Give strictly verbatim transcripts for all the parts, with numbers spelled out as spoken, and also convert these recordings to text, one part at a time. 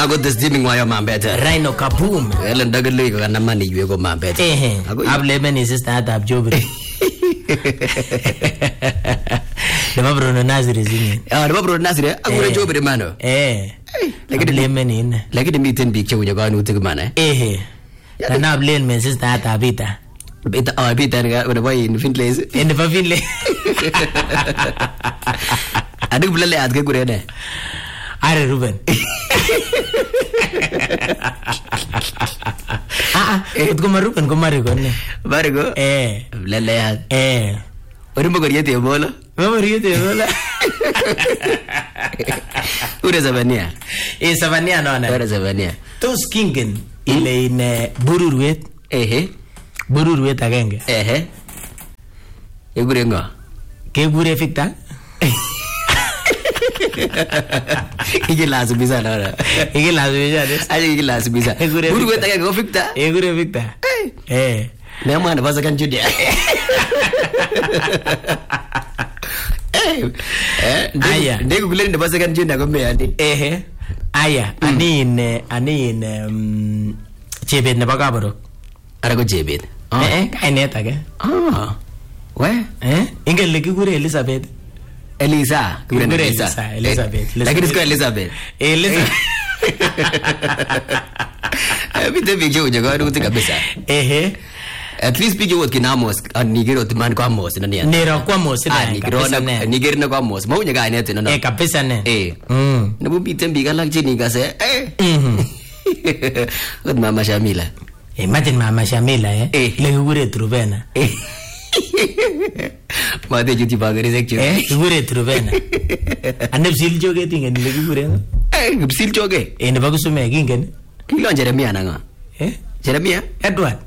ko testiming wayo mambet. Rhino kaboom. Ele ndagele ko kana mani ywe ko mambet. Eh. Ablemeni sister atab Jobri. Dema Bruno Nazire zingi. Ah, dema Bruno Nazire akure Jobri mano. Eh. Lakini ablemeni ine. Lakini miten bik che unyo kanutik mana. Eh. Na ablemeni sister atab Bita. Bita ah Bita nga boy in Finland. In Finland. Adik bulale at ke kure ne. Are Ruben. Ah, ut ko Ruben ko Marigo ne. Marigo? Eh. Bulale at. Eh. Ori mo goriete bolo. Mo goriete bolo. Ure Savania. Eh Savania no na. Ure Savania. Tos kingen ile in Bururwet. Ehe. Bururwet agenge. Ehe. Egure ngo. Ke gure Victor. Iki lazim bisa na. Iki lazim bisa. Aje iki lazim bisa. Buru weta ke Victor. Eh gure Victor. Eh. Ne mana basa kan judi. Eh. Eh. Aya. Ndego kuleni ne basa kan judi ko me andi. Eh. Aya. Ani ne ani ne Chebet ne bakaboro. Ara ko Chebet. Eh eh kainet age. Ah. We? Eh? Ingele kigure Elizabeth. Elisa, kure Elisa, Elizabeth. Lakini sio Elizabeth. Elizabeth. Bite bige uja kwa ruti kabisa. Ehe. At least bige wot kinamos nigero timan kwa mos na nia. Nero kwa mos na kabisa ne. Nigero na kwa mos. Mau nyaga ne tena. Eh kabisa ne. Eh. Mm. Na bu bite biga lak chini kase. Eh. Mhm. Od mama Shamila. Imagine mama Shamila eh. Le kure Truvena. Eh. Mate juti bagari sekchu. Eh, kure Truvena. Ane psil joge tingen le kure. Eh, psil joge. Eh ne bagu sume kingen. Kilo Jeremia nanga. Eh? Jeremia? Edward.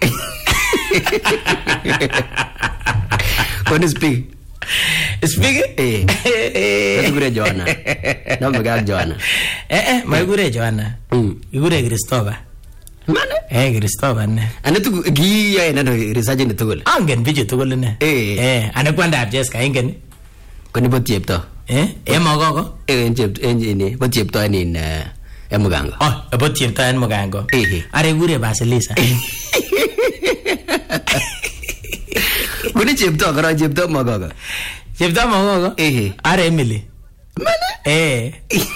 Kon speak. Speak? Eh. Eh. Kure Joanna. No me gal Joanna. Eh eh, mai kure Joanna. Mm. Kure Christopher. Mana? Eh Christopher ne. Ana tu gi ya na research ne tugul. Angen bije tugul ne. Eh. Eh, ana kwanda abjes ka ingen. Koni bot chepto. Eh? E magogo? Eh chepto enjini bot chepto ni na e mugango. Oh, bot chepto en mugango. Eh. Are gure Basilisa. Koni chepto karo chepto magogo. Chepto magogo? Eh. Are Emily. Mana? Eh.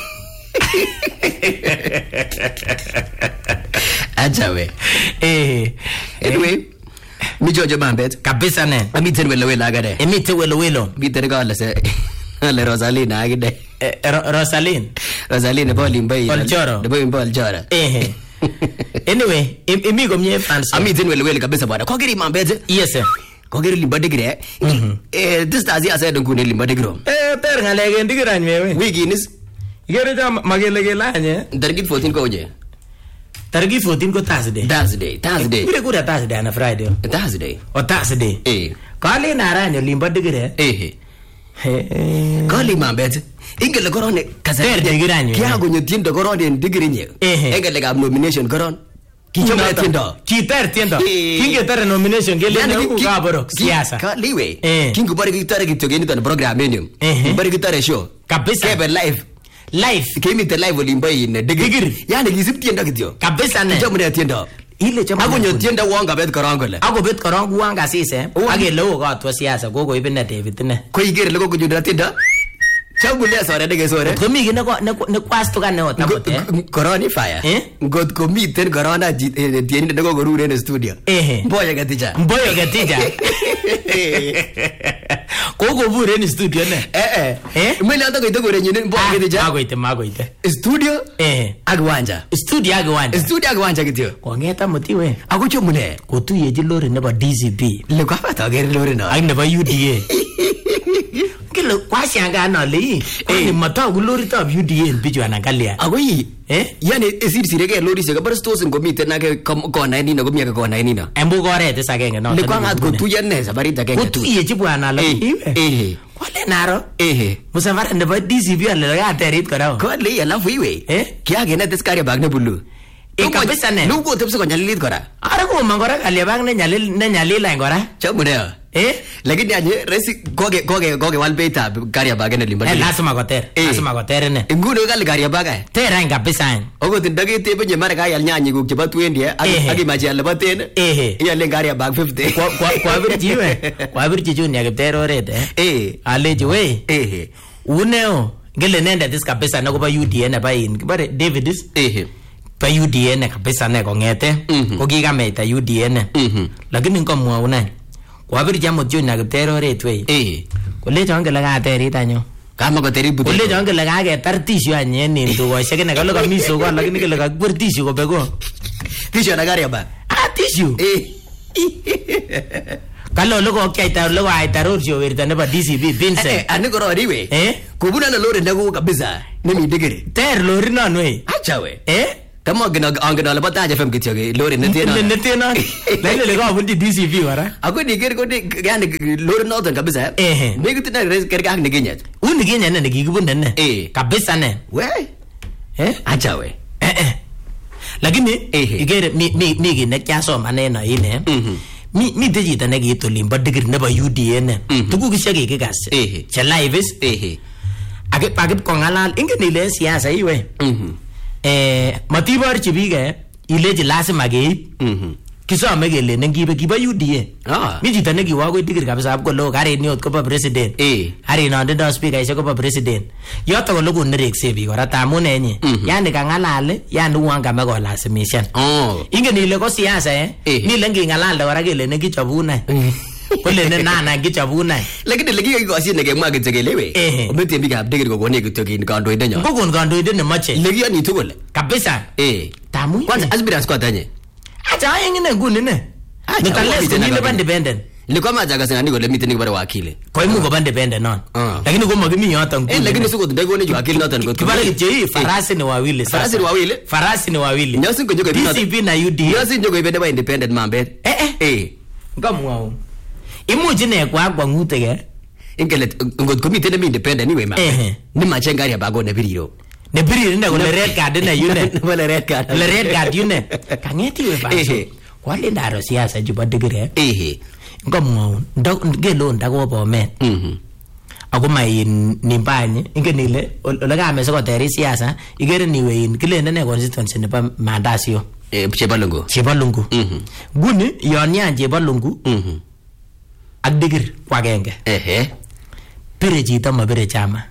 Ajawe. Eh. Anyway, mi jojo mambet. Kabisa ne. Ami ten welo welo agade. Emi te welo welo. Mi ten ko se. Le Rosalina agade. Eh Rosaline. Rosaline boli mbai. Olchoro. De boy mbol chora. Eh. Anyway, emi go mie fans. Ami ten welo welo kabisa bwana. Ko giri mambet. Yes sir. Ko giri limba digre. Eh this tazi asa don kune limba digro. Eh ter ngale gen digiran mewe. Wiginis. Igere jam magele gelanye. Targit fourteen ko je. Targi fourteen ko Thursday. Thursday, Thursday. Kure kure Thursday na Friday. Thursday. O Thursday. Eh. Kali naranyo limba digire. Eh. Eh. Kali mambet. Ingele korone kasete. Ter digiranyo. Kia gonyo tindo korone digirinye. Eh. Ingele gab nomination koron. Kichoma tindo. Kiter tindo. Kinge tere nomination gele na ku kaboro siasa. Kaliwe. Kingu bari kitare kitogeni tan program enium. Bari kitare show. Kabisa. Kebe live. Life kemi te live olimba in digir yani gisip tienda kityo kabisa ne chomre tienda ile chama agonyo tienda wanga bet karangole ago bet karang wanga sise age lo go atwa siasa gogo ibine David ne ko igere lo go junda tienda chagule sore dege sore ko mi ne ko ne kwasto kan ne otapote corona fire god ko mi ten corona tienda ne go gorure ne studio eh mboya gatija mboya gatija Koko bure ni studio ne. Eh eh. Eh? Mwele ata koite gore nyine mboya gatija. Magoite magoite. Studio eh agwanja. Studio agwanja. Studio agwanja kityo. Kongeta mutiwe. Agocho mune. Kotuyeji lori nebo D C P. Le kwa fata gere lori no. Ak nebo U D A. Kile kwa shanga no li. Eh matagu lori tab U D A bijo anangalia. Agoi. Eh? Yani esir sirege lori se kabar stos ngomite na ke kona ni no gomia ke kona ni no. Embu gore te sagenge no. Le kwa ngat kotuye ne sabari ta kenge. Kotuyeji bwana lo. Eh. Kwale naro. Eh. Musafara nebo D C P ale ya terit kora. Kwale alafu iwe. Eh? Kia gena teskari bag ne bulu. E kabisa ne. Lugo tepse ko nyalilit kora. Ara ko mangora kale bag ne nyalil ne nyalila ngora. Chamune. Eh? Lakini aje resi koge koge koge wal beta Kariobangi ne limba. Eh, lazima koter. Lazima koter ne. Nguno kali Kariobangi. Ter kabisa. Ogot ndagete benye mara kayal nyanyi kuk chebo twenty agi machi al nebo ten. Eh. Iyale Kariobangi fifty. Kwa kwa kwa birchi we. Kwa birchi Junior Kipter oret eh. Eh. Aleji we. Eh. Uneo ngele nenda dis kabisa na ko ba U D A ne ba in. Bare David is. Eh. Ba U D A ne kabisa ne kongete. Ko kikameta U D A ne. Lakini ngomwa una. Kwa birchi amot Junior Kipter oret we. Eh. Kolecho ngele ka terit anyo. Kama ko teri buto. Kolecho ngele ka ketar tissue anyen nin tukoshek ne kalo kamiso ko lakini kele ka kwir tissue ko beko. Tissue na Kariobangi. Ah tissue. Eh. Kalo loko kyaita loko aita roadshow werta nebo D C B Vincent. Eh, ani ko rori we. Eh? Kubuna na lori ndago kabisa. Nimi digiri. Ter lori non we. Acha we. Eh? Kama gina angena le bataja fem kityo ke lori netena. Netena. Lele le ko bundi D C B wara. Ako digiri ko ni yani lori noton kabisa. Eh. Megi tina res kerga ni ginyat. Uni ginya ne gigibunda ne. Eh. Kabisa ne. We. Eh? Acha we. Eh eh. Lakini igere mi mi mi gine kyasoma neno ine. Mhm. Mi mi dijita ne gitu limba digiri nebo U D A ne. Tugu kishage kikas. Eh. Cha live is. Eh. Age pagit ko ngalal ingene ile siasa iwe. Mhm. Eh matiborchi bige ileji lazima geib. Mhm. Kisome kele nengibe kiba U D A. Ah. Mi chito ne kiwa ko digiri kabisa ab ko lo garit ni ot ko ba president. Eh. Ari no ndo speaker ise ko ba president. Yoto ko logo nerekse bi kora tamun enye. Yani kangalale yani uanga me ko lazimishan. Oh. Ingen ile ko siasa eh. Ni lengi ngalalde kora kele ne kichobuna. Kole ne nana kichobuna. Lakini legi ko asin ne kemwa kitegelewe. Omete bi gab digiri ko gone kitokin kandoinde nyo. Ko kon kandoinde ne mache. Legi ani tugul. Kabisa. Eh. Tamu. Kwanza aspirants kwa tanye. Acha ngine nguni ne. Nitalesi ni le independent. Nilikuwa majaga sana niko le meeting bare wakili. Kwa hiyo mko independent non. Lakini kwa magimi yote nguni. Eh lakini siko ndego ne wakili noton ko. Kibara kiche farasi ni wawili sasa. Farasi ni wawili. Farasi ni wawili. Nyosi ko njogo D C B na U D A. Nyosi njogo ibende ba independent mambe. Eh eh. Eh. Ngamwao. Imuji ne kwa kwa ngutege. Ingele ngot komite ne independent niwe mambe. Ni machenga ya bago ne biriro. Ne biriro nda ko le red card na yune. Wala red card. Le red card yune. Kangeti we baso. Kwale ndaro siasa juba digire. Eh. Ngamwao. Ndo ngelo ndako bomet. Mhm. Ako mai nimbanye ingene ile ole kame soko teri siasa igere niwe in kilende ne constituency ne pa mandasio. Eh Chebalungu. Chebalungu. Mhm. Guni yon yan Chebalungu. Mhm. Ak digir kwa genge. Ehe. Pere chito mabere chama.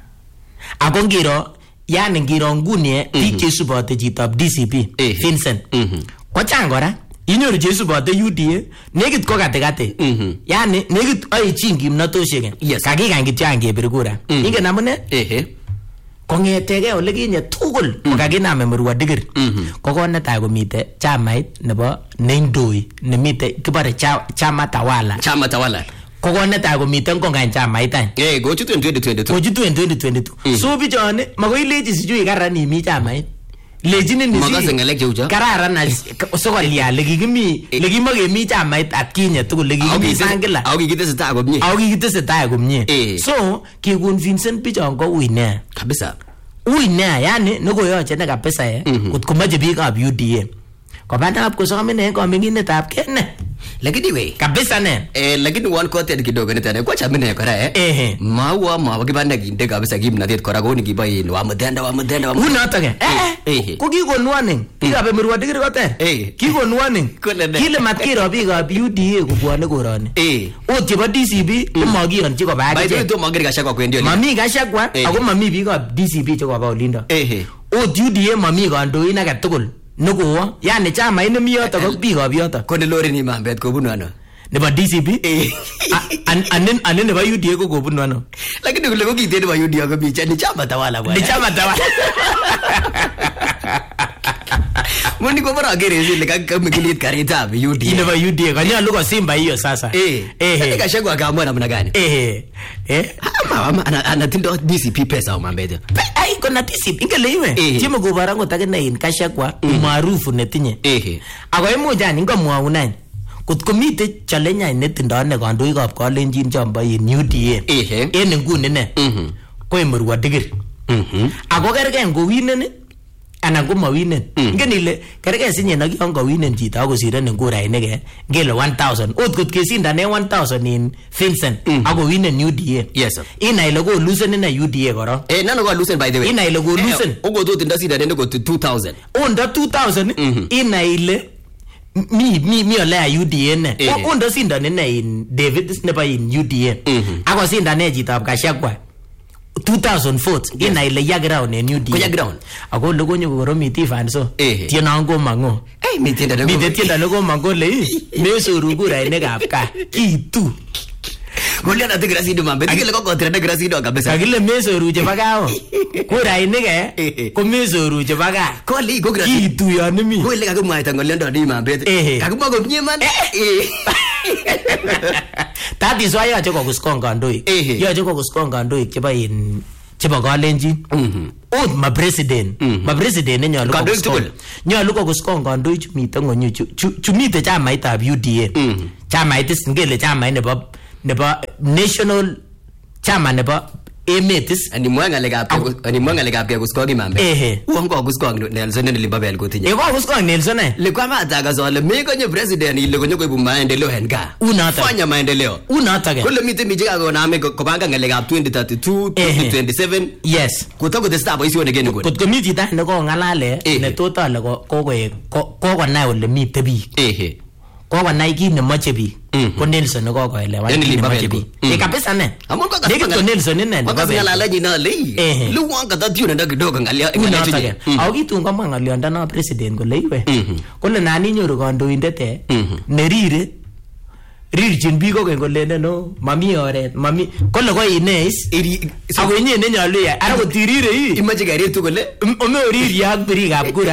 Ako ngiro yani ngiro nguni biik chesubote chitab D C B Vincent. Mhm. Ko chang kora. Inyoru chesubote U D A nekit ko katikati. Mhm. Yani nekit oichin kimnatoshek. Kakikany kityo angebir kura. Ingen amune? Ehe. Kongetege ole kinye tugul kokakiname murwa digir. Ko konetai komite chamait nebo neindoi nemite kibare chama tawala. Chama tawala. Ko konetai komite ngongany chamait any. Eh gochu twenty twenty-two. Gochu twenty twenty-two. So bichone makoi lechi sijui karan imi chamait. Lejini ni si. Makase ngalek cheucho. Kararan na sokolia lekikimi lekimokemi chamait atkinye tugul lekikisangila. Au kikitesetai komie. Au kikitesetai komie. So kikun Vincent bichon ko ui ne. Kabisa. Ui ne yani nekoyoche ne kabisa eh. Kot komache biikab U D A. Kopandap kusome en kominginetab kene. Lakini we kabisa ne eh lakini one quoted kidogo nitane kwa chamine kora eh eh maua maua kibanda kinde kabisa kimnatet kora ko ni kibayin wa mudenda wa mudenda wa unoto ke eh ko kikon warning bikabe mirwa digir kote eh kikon warning kile matkiro bikab U D A kubwane koroni eh ot chebo D C B komagiyonchi koba age bai to magir kashakwa kwendi oli mami kashakwa ako mami bikab D C B chekoba olinda eh ot U D A mami kandoin age tugul nuko yani chama ine mi yoto ko bikab yoto ko ne lori ni mambet kobunu ano nebo D C B eh anen anen nebo U D A ko kobunu ano lakini kule ko kite nebo U D A ko bicha ni chama tawala bwana ni chama tawala Moni ko bara gere zile kamikilit karita U D A nebo U D A kanyalu ko Simba hiyo sasa eh eh kashagwa kaamua namna gani eh eh ama anatindo D C P pesa au mambet ai kuna D C P ingele iwe timu kubara ngotake na in kashagwa maarufu netinye eh ako imuja ni ngomwaunany kot komite challenge netindo ne kandoikab kalenjin chombo in U D A eh en nguni ne mhm ko imurwa digir mhm ako kergen ko winene anan ko mawinen ingen ile kerge sinye nak yon kawinen chito akosiren ngurainik eh ngele one thousand ot kot kesindane one thousand in Vincent ako winen U D A. Yes sir. Ina ile ko loosen ina U D A koro eh nano ko loosen by the way ina ile ko loosen ogo tot ndasindane ko two thousand onda two thousand ina ile mi mi mi ole U D A ne onda sindane ne in David nebo in U D A ako sindane chito ab Kashagwa two thousand four ina ile ya ground en U D A ko ya ground ako logo nyo ko romiti fanso tiena ngo mango eh mi tienda mi tienda logo mango le me so rugura ine kapka kitu Golia na tigra sido mambe tikile ko kontra tigra sido kabisa kagile me so ruje bagao kura ine ke ko me so ruje baga ko li ko gra kitu ya nimi ko ile kakimwaita ngolio ndo ni mambe kakimwa ko mnye man tati so ayo choko kuskonga ndoi yo choko kuskonga ndoi cheba in cheba kalenjin ot ma president ma president ne nyalo ko nyalo ko kuskonga ndoi chumite ngonyu chumite chamait ab U D A chamait ngele chamait nebo nebo national chama nebo emetis ani mwanga lega ani mwanga lega pia kuskogi mambe ehe uongo kuskogi Nelson ne libabel gotinye e ko kuskogi Nelson ne le kwa mata ga zole me konye president ile konye ko bu maendeleo henga unata fanya maendeleo unata ga kule mite mijiga go na me ko banga ngalega twenty thirty-two twenty twenty-seven yes kutako the star boys wone gene go kutko miti ta ne ko ngalale ne total ko ko ko ko na ole mite bi ehe ko ko nai ki ne mache bi ko Nelson ko ko elewa ni mache bi e kabisa ne amon ko ka Nelson ne ne ba ngala la jina le lu wanga ta tiu na kidogo ngalia ngalia au kitu ngoma ngalia ndana president ko leiwe ko le nani nyoru kandoindet e ne rire rirchin biiko ko lene no mami oret mami ko le ko ines ako inye ne nyalu ya ara ko tirire yi imaje gari tu ko le ome oriri ak biri gab kura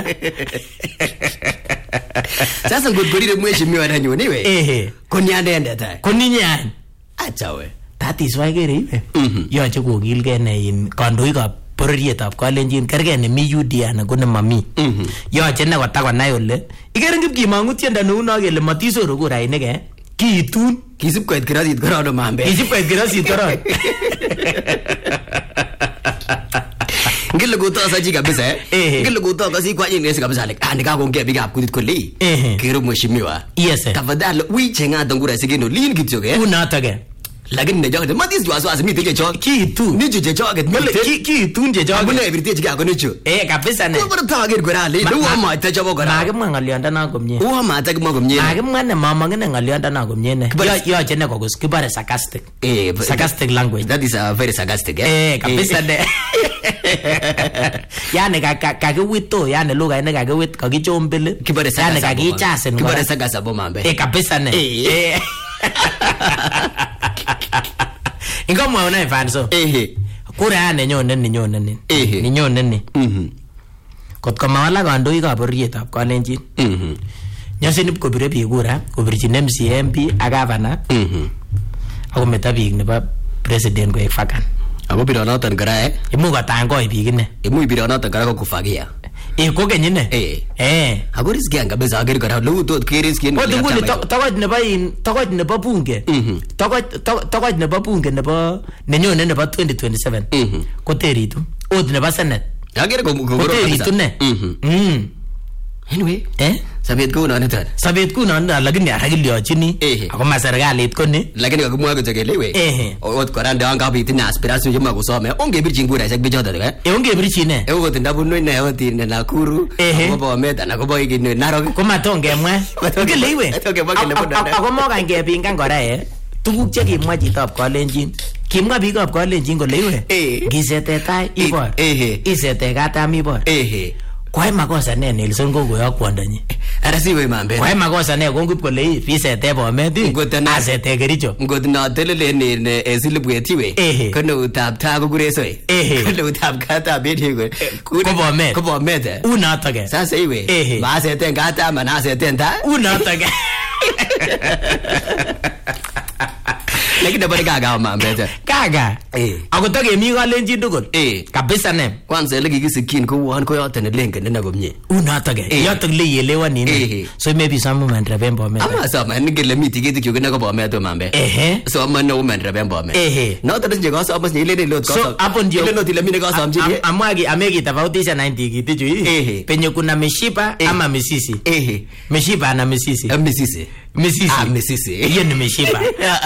sasa ngotgorire mheshimiwa na nyoni we ehe ko nyandende ta ko ninyan acha we tati swagere ibe yoche kokilge ne in kandoikab bororietab kalenjin kerge ne mi U D A na ko ne mami yoche ne kotakonai ole ikere ngipkimangu tienda neu no kele matisoru kurainik eh kiitun kisip koit kirasit korono mambe kisip koit kirasit korono ngile kutoa ji kabisa eh ngile kutoa kasi kwa nyinyi kabisa like ah nikaongea big up kutit kuli kero mheshimiwa yes tafadhali wichenga tangura sigino lin kityo eh unataka lakini ne joge matis jwa so asimi tije cho kitu ni je joge ki kitu nje joge abune birtie jiga ko nicho eh kabisa ne ko ta gir gora le lu ma ta chabo gora ma ke ma ngalionda na komnye u ma ta ke ma komnye ma ke ma ne mama ngene ngalionda na komnye ne yo yo chene ko kibare sarcastic eh sarcastic language that is a very sarcastic eh kabisa ne yani ka ka ke wito yani lugha ine ka ke wit ka kichombele kibare yani ka kichasen kibare sarcasm bo mambe eh kabisa ne eh ingoma ona fanso ehe kura ane nyone ni nyone ni ni nyone ni mhm kot kama wala kandoikab bororietab kalenjin mhm nyasinip ko bire biik kura ko birchin M C M P ak gavana mhm ako meta biik nebo president ko ekfakan ako bironoton kora eh imu kotangoi biik ine imu bironoton kora ko kufagia eh ko kenyine eh eh ako riski anga beza ager kora lu tot kiriski ni ko nguni tokoj nebo in tokoj nebo bunge tokoj tokoj nebo bunge nebo nenyone nebo twenty twenty-seven ko teritu od nebo senate ager ko ko teritu ne mhm anyway eh sabet ko na netan sabet ko na lakini arakiliochini ako ma serikalit ko ni lakini kakimwa ko tegelewe eh ot kora ndanga bitin aspiration jema kusome onge birchin kura chak bichoto de e onge birchin ne e ot ndabunu ne ot ne Nakuru ko bo meta na ko bo igin Narok ko matonge mwa ngelewe ako mo kan kepingan kora eh tuguk che kimwa chitab kalenjin kimwa biikab kalenjin kole iwe ngisete tai ibor isete katam ibor kwai makosa ne Nelson Gogo ya kwandanye ara siwe mambe kwai makosa ne kongip kole hii pisete bomet asete kericho ngot na telele ne ne esilibwetiwe kono utab ta ko kureso kono utab kata bedi ko ko bomet ko bomet unatake sasa iwe ba asete kata mana asete ta unatake Lakini bado gaga mambet. Gaga. Eh. Ako takemi kalenjin tugul. Eh. Kabisa ne. Kwanza ile kikisikin ko uon ko yote ne lengen ne komye. Unotoke. Yotok le yelewani ne. So maybe some women raben Bomet. Ama sama ngele miti kiti kyo ne ko Bomet to mambe. Ehe. So ama no women raben Bomet. Ehe. No to nje ko so ama ile ile lot ko. So hapo ndio. Ile lot ile mine ko so mjini. Amwagi ameki tofautisha ninety kiti juu. Ehe. Penye kuna mishipa ama misisi. Ehe. Mishipa na misisi. Misisi. Misisi. Ah, misisi. Hiyo ni mishipa.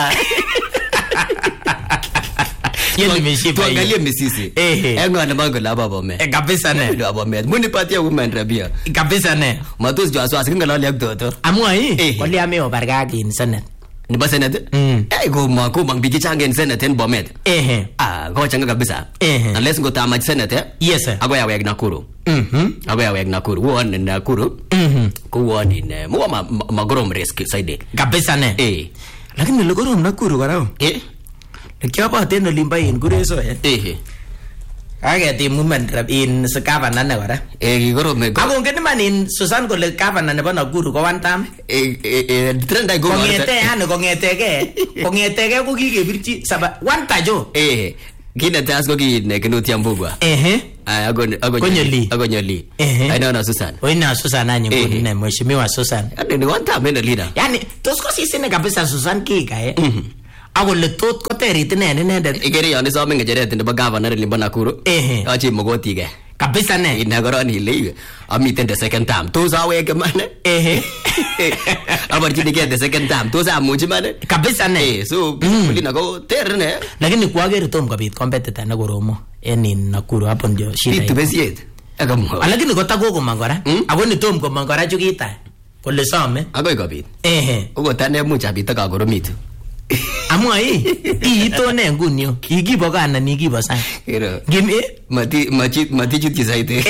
Hiyo ni mishipa. Tuangalie misisi. Ehe. Engo na mango la baba me. Eh, kabisa ne. Ndio baba me. Muni patia women rabia. Kabisa ne. Matos jo aso asinga la lek toto. Amua hii. Wali ame obarga in senate. Ni ba senate? Mm. Eh go ma ko mang bigi changen senate en Bomet. Ehe. Ah, go changa kabisa. Ehe. Unless ngo tama senate. Yes sir. Ago ya weg Nakuru. Mhm. Ago ya weg Nakuru. Won in Nakuru. Mhm. Ko won in mo ma magorom risk side. Kabisa ne. Eh. Lakini logorom Nakuru kora. Eh. Kiaboten olimbo in kureso eh. Eh. Aketim women rap in sa governor ne kora. Eh kigorom me. Ako ngen man in Susan kole governor nebo Nakuru ko one time. Eh eh trend ay go. Kongete yani kongetege. Kongetege ko kikebirchi saba one tajo. Eh. Kina tas ko ki ne Kinuthia Mbugua. Ehe. Ago ago Konyoli. Ago nyoli. Ehe. Ai naona Susan. Oina Susan anyi nguni ne mheshimiwa Susan. Yani ni one time ndo leader. Yani tos ko sisi ne kabisa Susan kika eh. Mhm. Ako le tot ko terit ne ne ne. Igere yani so menge jeret nebo governor limbo Nakuru. Ehe. Achi mogoti ge. Kabisa ne. Ina goron ile. Amiten the second time. To sa we ke man. Ehe. Abar chini ke the second time. To sa muji man. Kabisa ne. Eh so kulina go ter ne. Lakini kwagere tom kabit competitor na goromo en in Nakuru hapo ndio shida. Itu besiet. Akamwa. Lakini kota gogo mangora. Ako ni tom ko mangora chukita. Kole some. Agoi kabit. Ehe. Ugo tane mucha bita ka goromitu. Amwa hii. Ito ne ngunyo. Ikibo kana ni kibo sang. Kero. Gimi. Mati mati mati chuti zaite.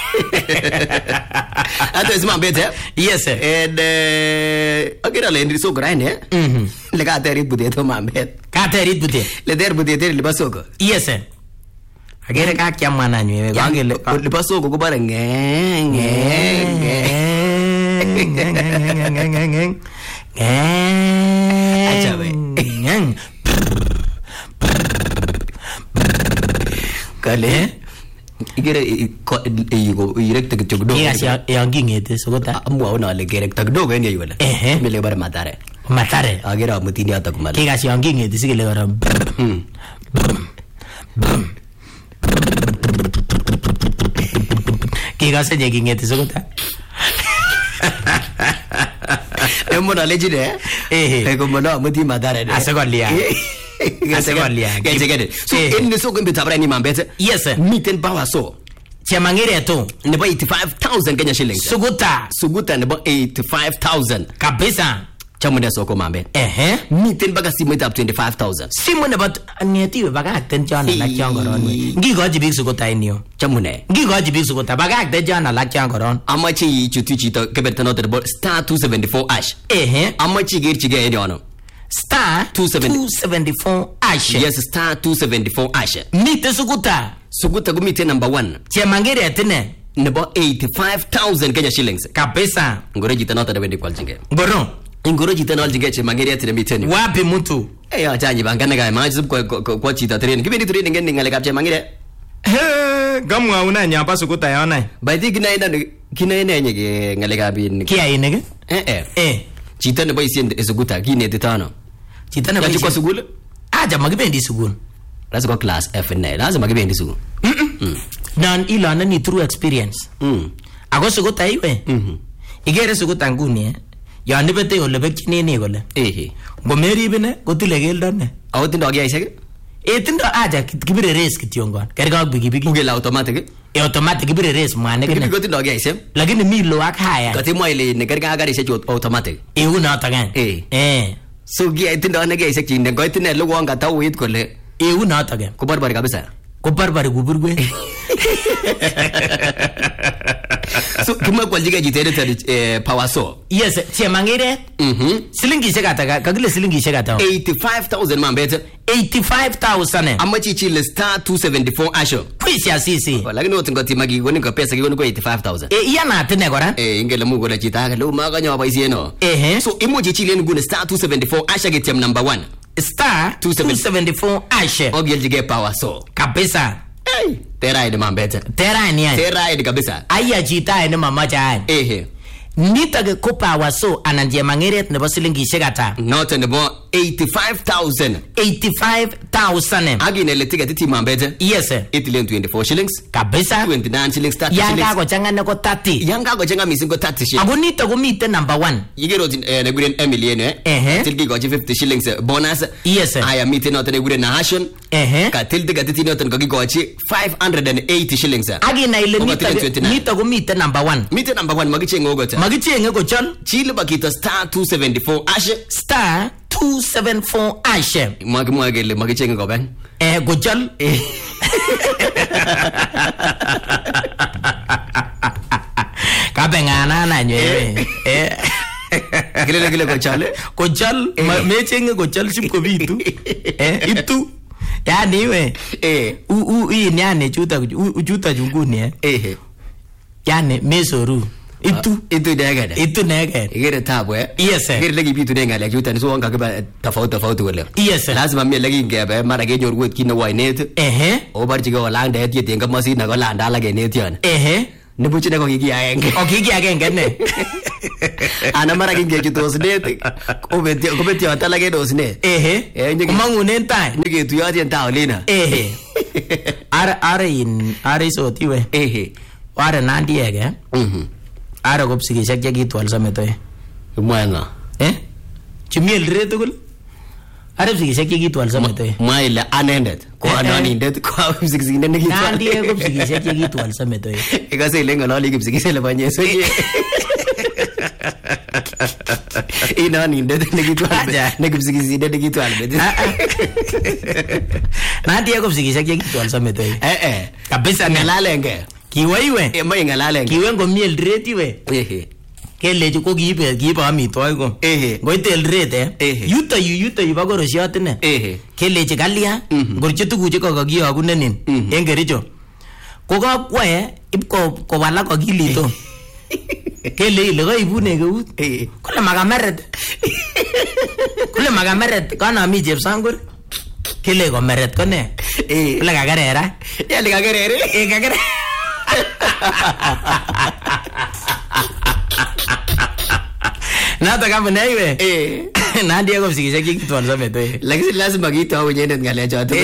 Ato isma bete. Yes sir. And eh akira le ndri soko raine. Mhm. Le ka teri bude to mambet. Ka teri bude. Le der bude teri le basoko. Yes sir. Agere ka kya mwana nywe. Wangele le basoko ko bare nge nge nge. Acha we. Kale igere igo irekta kidogo. Yes ya ngingete sokota. Amwa ona le gerekta kidogo ene yule. Ehe. Mele bare matare. Matare. Agera mutini hata kumala. Kiga si ngingete sigele bara. Mm. Kiga se ngingete sokota. Emo na legide eh eh como no muti matare. Asegolia. Asegolia. Get get. So in the so going to tabra ni mambete. Yes sir. Miten power so. Chamangire to ne ba eighty-five thousand Kenya shillings. Suguta. Suguta ne ba eighty-five thousand. Kabisa. Chamunde soko mambe. Ehe. Miten baga simu tap twenty-five thousand. Simu ne bat niati baga akten jana la kyangoron. Ngi goji big suguta inyo. Chamune. Ngi goji big suguta baga akten jana la kyangoron. Amachi chutu chito kebertano de star two seventy-four ash. Ehe. Amachi girchi ge ene Star two seventy-four ash. Yes, star two seventy-four ash. Mite suguta. Suguta gumite number one. Chamangire atene. Nebo eighty-five thousand Kenya shillings. Kabisa. Ngore jita nota de wendi kwaljinge. Ngoro. Ngoro jita nota jinge chamangire atene miteni. Wapi mtu? Eh ya chanyi bangana ga ma sub kwa kwa chita training. Kibindi training ngene ngale kapche mangire. He, gamwa una nyapa suguta yana. Baiti kina ina kina ina nyege ngale kapin. Kia inege? Eh eh. Eh. Chita ne boy siende suguta kine titano. Chita ne boy. Kwa sugul? Aja magibendi sugul. Lazima class F ne. Lazima magibendi sugul. Mm. Nan ila na ni through experience. Mm. Ago suguta iwe. Mhm. Igere suguta nguni eh. Ya nibete ole bekini ni gole. Eh. Ngomeri bine kotile geldo ne. Awo tindo gya isek? E tindo aja kibire race kitiongon. Kerga bigi bigi. Ngela automatic. E automatic kibire race mwane kene. Kibi tindo gya isek. Lakini mi lo ak haya. Kati mo ile ne kerga gari isek automatic. E una tagan. Eh. Eh. So gya tindo ne gya isek chinde ko tine lo wanga tawit kole. E una tagan. Ko barbar kabisa. Ko barbar guburgwe. So kuma kwa jiga jitere ta power so. Yes, Chamangire. Mhm. Silingi shekata kagile silingi shekata. eighty-five thousand mambete. eighty-five thousand. Amachi chile star two seventy-four asho. Kwisi asisi. Lakini wote ngoti magi goni ko pesa goni ko eighty-five thousand. E yana atene gora. Eh ingele mu gola chita lo maga nyo ba isieno. Eh. So emoji chile ngune star two seventy-four asha getem number one. star two seventy-four ashe ogeljige power so kabisa. Hey, tera ide mambete. Tera ni ai. Tera ide kabisa. Aya jita ene mama jaan. Ehe. Nita ko power so anan je mangeret nebo silingishek ata. Not nebo eighty-five thousand. eighty-five thousand. Agi nele ticket ti mambete. Yes sir. Itilen twenty-four shillings. Kabisa. twenty-nine shillings, thirty shillings. Yanga ko changa ne ko thirty. Yanga ko changa missing ko thirty shillings. Ago nita ko mite number one. Yigero tin eh neguren Emily ene. Eh. Tilgi ko fifty shillings bonus. Yes sir. Aya mite not neguren na hashon. Eh. Ka tilti ga titi not ko ko five hundred eighty shillings. Agi na ile nita nita ko mite number one. Mite number one magichengo ogota. Magichengo ko chon. Chile bakita star two seventy-four ashe. Star two seventy-four ashe. Magi magi le magichengo ko ben. Eh go chon. Kabengana na nyewe. Eh. Gile gile ko chale. Ko chal me chenge ko chal sim ko bitu. Eh itu. Ya niwe. Eh. U u i nyane chuta u chuta junguni eh. Eh. Yani mesoru. Itu itu dega. Itu nega. Igere tabu eh. Yes sir. Igere lagi bitu denga lagi chuta so wanga ka tofauti tofauti wala. Yes sir. Lazima mimi lagi ngebe mara ge nyor wet kina wainet. Eh. O bar jiga wala nda tie tenga masi na ko landa lage net yan. Eh. Ne buchi ne ko gigi agenge. O gigi agenge ne. Ana mara ge nge tos net. O beti ko beti ata lage dos net. Eh. Eh. Mangunen tai. Nige tu ya tien ta olina. Eh. Ara ara in ara so tiwe. Eh. Ara nandi ege. Mhm. Ara ko psikishek che kitwal sametoy. Mwana. Eh? Chimiel re tugul. Ara psikishek che kitwal sametoy. Maile anendet. Ko ananindet ko psikishek ne kitwal. Nandi ko psikishek che kitwal sametoy. Ikase lengo loli psikishek le banyeso. Ina nindet ne kitwal. Ne psikishek ne kitwal. Nandi ko psikishek che kitwal sametoy. Eh eh. Kabisa ngalalenge. Kiwaiwe. E mai ngalalenge. Kiwe ngo miel rate iwe. Ehe. Kele ko kiibe kiibe amitwogik ko. Ehe. Ngoitel rate eh. Yuto yu yuto yu ba korosiot ne. Ehe. Kele che kalia. Ngorche tuguche ko kakiyogu nenin. En Kericho. Ko kakwae ip ko ko wala ko kilito. Kele ile ko ibune keut. Kole makameret. Kole makameret kana mi chepsangur. Kele ko meret ko ne. Eh. Kole kakerera. Ya le kakerere. Eh kakere. Nata kama naiwe. Eh. Nandi yako psikisha kitwal sametoy. Lakini lazima kitu au nyende ngale chote.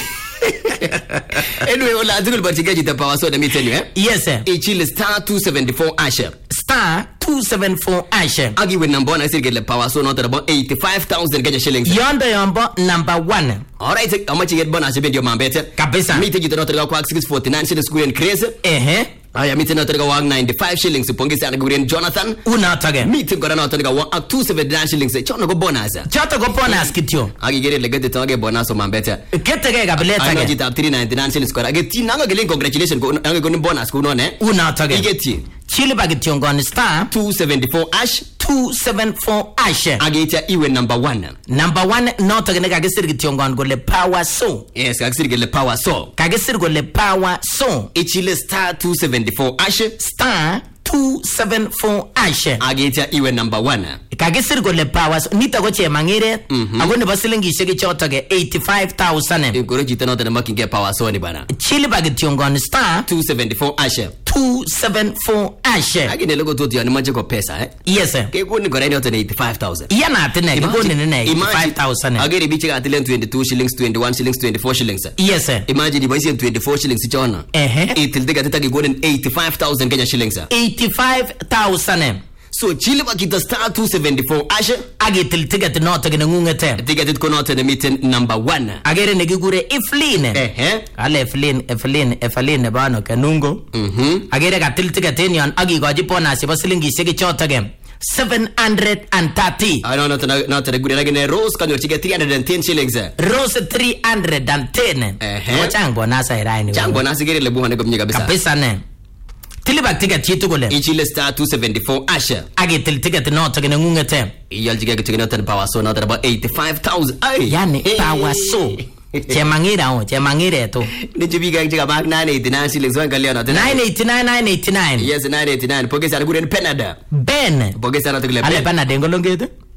Anyway, ola atukul bachika jita power so na mitenu eh. Yes sir. Ichile star two seventy-four ashe. Star two seventy-four ashe. Agi with number one I get the power so not about eighty-five thousand Kenya shillings. Yondo yombo number one. All right, how much you get bonus bend your man better. Kabisa. Mite jita not kwa six forty-nine shillings kuyen crazy. Eh. Aya mite not kwa ninety-five shillings pongeza na kuyen Jonathan. Una tage. Mite kwa not kwa two seventy-nine shillings. Chono go bonus. Choto go bonus kityo. Agi get le get to bonus o man better. Kete ke kabeleta Agi ke. jita three ninety-nine shillings kwa. Agi ti nanga gelen congratulations ko anga go bonus ko no ne. Una tage. Igeti. Chile bagityo ngoni star two seventy-four ash two seventy-four ashe. Agita iwe number one. Number one noto gene kagisir kityo ngoni gole power so. Yes, kagisir gele power so. Kagisir gole power so. Ichile star two seventy-four ash star two seventy-four ashe. Agita iwe number one. Kagisir gole power so. Nita ko che mangire. Ako ne basilingishek choto ge eighty-five thousand. Ngoro jita noto na makinge power so ni bana. Chile bagityo ngoni star two seventy-four ash two seventy-four ashe. Agi ne logo toti ani maje ko pesa eh. Yes sir. Ke ko ni gore noto na eighty-five thousand. Iya na tene ko ni na eighty-five thousand. Agi ri bichi ati len twenty-two shillings, twenty-one shillings, twenty-four shillings. Yes sir. Imagine if I say twenty-four shillings chona. Eh. Itil de gatata go den eighty-five thousand Kenya shillings. eighty-five thousand. So chile bakita star two seventy-four ashe agi til ticket noto gene ngungete. Ticket ko noto na meeting number one. Agere ne gigure Ifline. Eh eh. Ale Ifline, Ifline, Ifline bano kanungo. Mhm. Agere ka til ticket yon agi goji bonus ba silingishek choto ge seven hundred thirty. I don't know not the good again Rose can you get three hundred ten shillings. Rose three hundred ten. Eh. Ko chang bonus ai rai ni. Chang bonus gere le buhane ko mnyiga bisa. Kabisa ne. Tilibak ticket chitu gole. Ichile star two seventy-four ashe. Agi til ticket noto gene ngungete. Iyal jiga ke noto power so not about eighty-five thousand. Ay. Yani power so. Chemangira o, chemangire to. Ni jibiga jiga bag nine eighty-nine shillings wan kalio not. nine eighty-nine nine eighty-nine. Yes nine eighty-nine. Pogesa na gure penada. Ben. Pogesa na to gele. Ale penada ngolongete.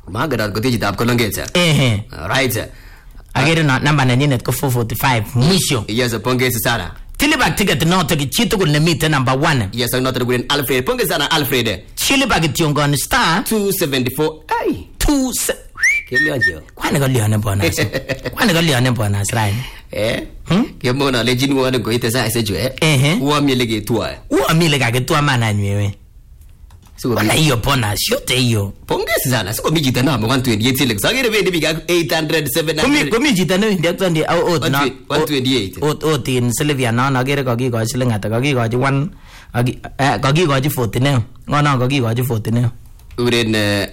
Magarat kotechi tab kolongeta. Eh. Right. Agere na namba nenyinet ko four forty-five mwisho. Yes, pongezi sana. Tilibak ticket noto kichitugul nemite number one. Yes, noto kulen Alfred. Pongezi sana Alfred. Chilibak tiongon star two seventy-four. Ai. two Keliojo. Kwani kalione bonus. Kwani kalione bonus right? Eh? Hmm? Yemona legend wona go itesa iseju eh. Eh. Uamile getua. Uamile kagetua mana nywewe. Wala hiyo bonus yote hiyo. Pongezi sana. Siko mijita na one twenty-eight shillings. Agere vendi biga eight hundred seven hundred. Kumi mijita no ndi aktondi au ot na one twenty-eight. Ot ot in Sylvia na agere kakiko shilling ata kakiko one kakiko forty ne. Ngona kakiko forty ne. Uren eh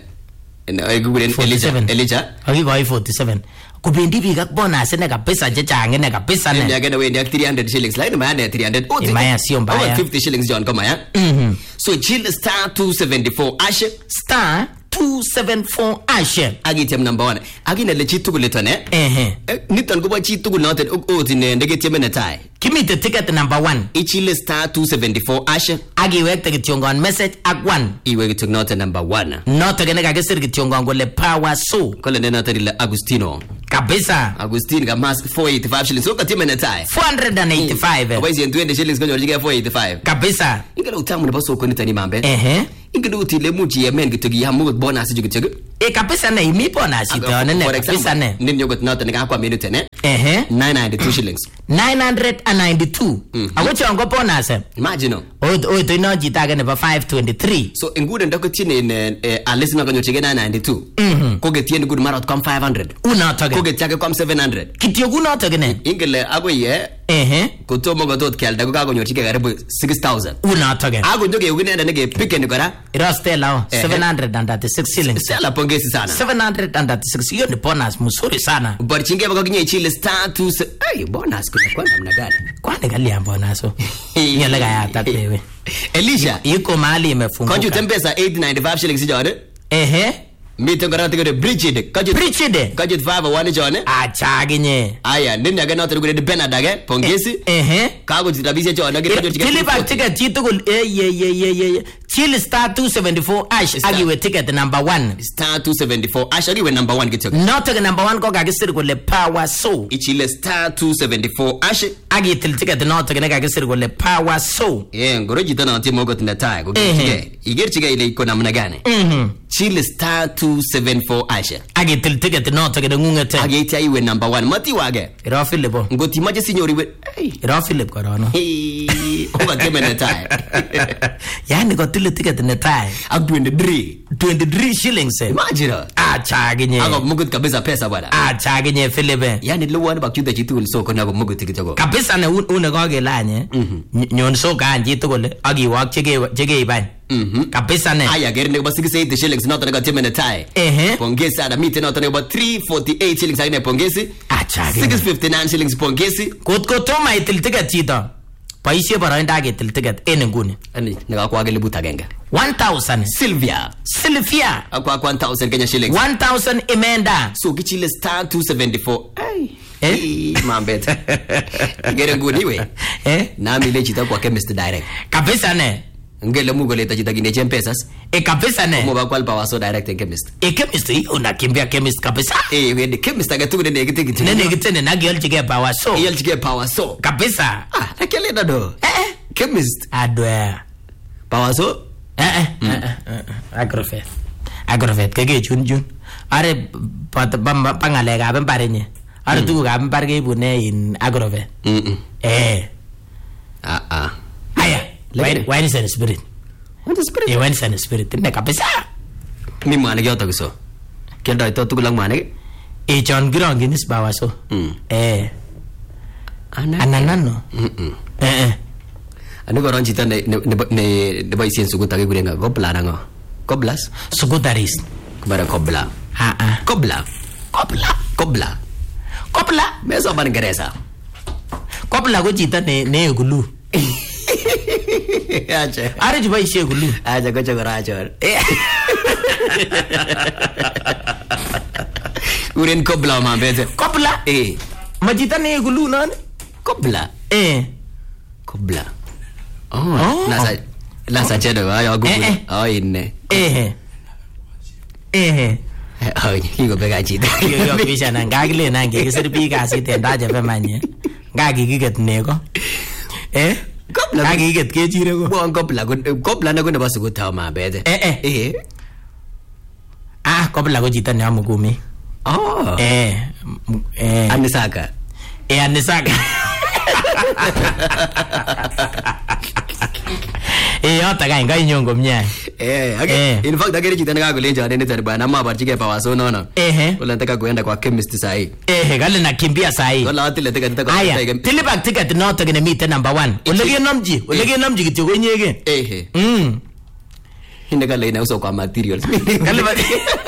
Gugulen Elijah Elijah kakiko forty-seven. Kubendi biga bonus ne kabisa chechang ne kabisa ne. Ndio agenda wendi three hundred shillings. Like maana three hundred. Oh, maya sio mbaya. fifty shillings John kama ya. Mhm. So chill star two seventy-four ash star two seventy-four ash agitem number one agina le chitugul letone eh niton ko ba chitugul noten ot ne ndege ne tai kimite ticket number one ichile star two seventy-four ash agiwekte kitiongon message ak one iwe kitok noten number one noto gene kakisir kitiongon kole power so kole ne noten ile Agustino kabisa Agustino kamas four eighty-five shillings so katime ne tai four eighty-five why is twenty shillings konyo jige four eighty-five kabisa ingela utamu ne baso ko nitani mambe eh ingela utile muji yemen kitogi hamu bonus jigitego e kabisa ne imi bonus itone ne kabisa ne nin yogot noten ka kwa minute ne eh nine ninety-two shillings nine ninety-two ago chongo bonus imagine o o to ino jita gane ba five twenty-three so inguden ndako tine ne a listener kanyo chige nine ninety-two ko getien good marot kom five hundred unoto ko getiake kom seven hundred kityo kunoto gane ingele ago ye eh kotomo gotot kelda ko kagonyo chige karibu six thousand unoto gane ago ndoge ugine ndege pick ni kora irostela seven hundred thirty-six shillings sala pongezi sana seven hundred thirty-six hiyo ni bonus mzuri sana barchinge bako kinye chile star two ay bonus kuna kwa namna gani kwani kali ya bonus so yale kaya tatewe Elisha yuko mahali imefunguka konju tempesa eight ninety-five shillings jone ehe mito ngara tigere Bridget konju Bridget konju five oh one jone achaginye aya nini aga noto gure Bernard age pongezi ehe kago jitabise jone age konju ticket ticket ticket chitugul eh ye ye ye ye chill star two seventy-four ash agiwe ticket number one star two seventy-four ash agiwe number one kitok noto number one ko kakisir kole power so ichile star two seventy-four ash agitil ticket noto ne kakisir kole power so eh ngoro jita na timo got na tai ko gige igerchige ile iko namna gani mhm chill star two seventy-four ash agitil ticket noto ne ngungete agita iwe number one mati wage iro Philip ngoti maje sinyori we iro Philip korono o ba teme na tai yani ko til ticket ne tai ak twenty-three twenty-three shillings imagine achaginye ako mugut kabisa pesa bwana achaginye Philip yani luwan ba kyuda chitul so ko na ko mugut kitoko kabisa ne une ko gelanye nyon so kanji tugul agiwak chege chege iban mhm kabisa ne aya gerne ba six eighty shillings not na teme na tai ehe pongezi ada mite not na ba three forty-eight shillings ine pongezi achaginye six fifty-nine shillings pongezi kot ko toma itil ticket chito paishe barainda agetil ticket en nguni ani naga kwa gele buta genga one thousand Sylvia Sylvia akwa one thousand Kenya shillings one thousand imenda so kichile star two seventy-four ay eh mambet gere nguni we eh na mile chita kwa chemist direct kabisa ne ngele mugo leta chita kine chempesas e kabisa ne mo ba kwal power so direct in chemist e chemist una kimbia chemist kabisa eh we the chemist aga tugu ne gite gite ne ne gite na gyal chige power so yel chige power so kabisa ah nakele dado eh chemist adwa power so eh eh agrofet agrofet kege chun chun are pat pangale ga mbare nye are tugu ga mbare ge bune in agrofet mm eh ah ah aya why why is the spirit what the spirit e why is the spirit ne kabisa mi mane ge otagiso kendo ito tugu lang mane e chon grong ginis bawa so mm eh ana ananano mm eh eh ani ko ron chita ne ne ne bai sien sugu tage gure nga gobla nga goblas sugutaris kubara kobla ah ah kobla kopla kobla kopla meso ban gereza kopla ko chita ne ne gulu acha are jibai she gulu acha ko chagora acha uren kobla ma bete kopla eh majita ne gulu non kobla eh kobla oh nasa nasa chedo ayo gugu Eh, eh. oh inne eh eh Ai, kikobeka chito. Kikobisha na ngakile na ngekisir biik kasit en Taach F M anye. Ngakikiket nego. Eh? Kopla. Ngakikiket kechire ko. Bon kopla kopla na ko nebo sukutao mabete. Eh eh. Eh. Ah, kopla ko chito ne amo kumi. Oh. Eh. Eh. Anisaka. Eh, Anisaka. Eh, yoto kany kainyon komie. Eh, okay. In fact agere chito nekakolenja ane nitan bwana mabarchige pawaso nono. Ehe. Wala nataka kuenda kwa chemist sahi. Eh, kale nakimbia sahi. Wala atile ticket nataka. Aya, tilipak ticket noto kinemite number one. Ole kenomji, ole kenomji kityo ko inyege. Ehe. Mm. Inde kale ina uso kwa materials. Kale ba.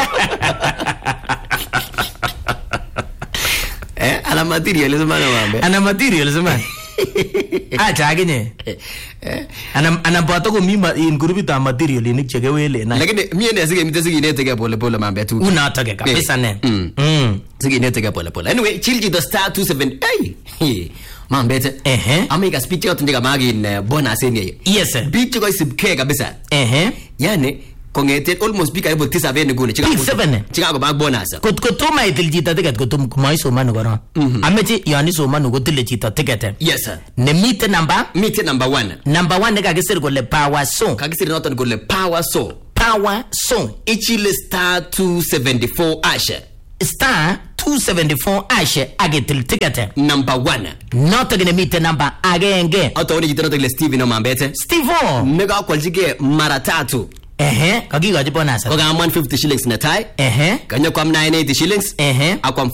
Eh, ala materials mana mambe. Ana materials man. Acha aginye. Ana ana boto ko mi in grupit of material inik chekewele na. Lakini mimi ndiye sige mite sige neteke pole pole mambe tu. Unatoke kabisa ne. Mm. Mm. Sige neteke pole pole. Anyway, chilji the star two seven. Hey. Mambe te. Ehe. Amega speech yote ndiga magin bonus eni. Yes sir. Beach ko isibke kabisa. Ehe. Yani kongete almost bika ibo tisa vene ngune chika seven chika ko bag bonus kot ko toma itil chito ticket ko tum mai somanu koron amechi yani somanu ko tile chito ticket. Yes sir. Ne meet number meet number one number one ne kakisir kole power song kakisir noton kole power song power song ichile star two seventy-four ashe star two seventy-four ashe agetil ticket number one not gonna meet the number agenge atawoni chito noton kole Steve no mambete Steve mega kwaljige mara tatu. Ehe, kakikochi bonus. Koka one hundred fifty shillings na tai. Ehe. Kanya kwa nine hundred eighty shillings. Ehe. Akwa